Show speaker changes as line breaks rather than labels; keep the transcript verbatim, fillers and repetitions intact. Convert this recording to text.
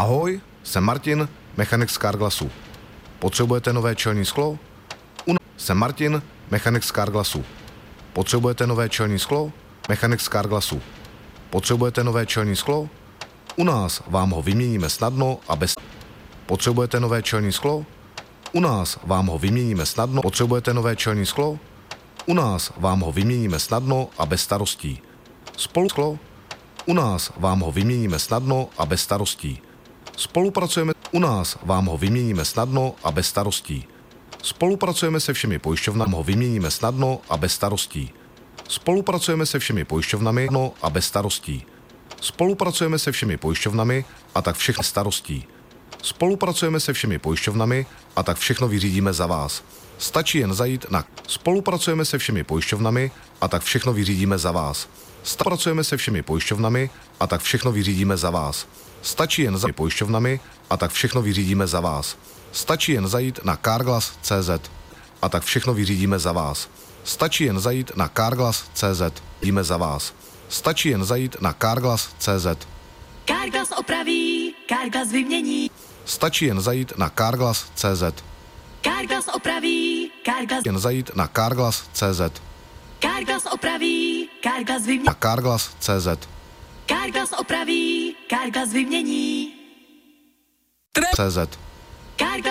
Ahoj, jsem Martin, mechanik z Carglassu. Potřebujete nové čelní sklo? U... Jsem Martin, mechanik z Carglassu. Potřebujete nové čelní sklo? Mechanik z Carglassu. Potřebujete nové čelní sklo? U nás vám ho vyměníme snadno a bez... Potřebujete nové čelní sklo? U nás vám ho vyměníme snadno. Potřebujete nové čelní sklo? U nás vám ho vyměníme snadno a bez starostí. Spolu sklo? U nás vám ho vyměníme snadno a bez starostí. Spolupracujeme. U nás vám ho vyměníme snadno a bez starostí. Spolupracujeme se všemi pojišťovnami. Ho vyměníme snadno a bez starostí. Spolupracujeme se všemi pojišťovnami no a bez starostí. Spolupracujeme se všemi pojišťovnami a tak všechny starostí. Spolupracujeme se všemi pojišťovnami a tak všechno vyřídíme za vás. Stačí jen zajít na Spolupracujeme se všemi pojišťovnami a tak všechno vyřídíme za vás. Spolupracujeme se všemi pojišťovnami a tak všechno vyřídíme za vás. Stačí jen zajít pojišťovnami a tak všechno vyřídíme za vás. Stačí jen zajít na carglass tečka cé zet a tak všechno vyřídíme za vás. Stačí jen zajít na carglass tečka cé zet, vyřídíme za vás. Stačí jen zajít na carglass tečka cé zet.
Carglass opraví, Carglass vymění.
Stačí jen zajít na carglass tečka cé zet.
Carglass opraví, Carglass
Jen zajít na carglass tečka cé zet.
Carglass opraví, Carglass vymění.
Na carglass tečka cé zet.
Carglass opraví, Carglass vymění.
cé zet.
Carglass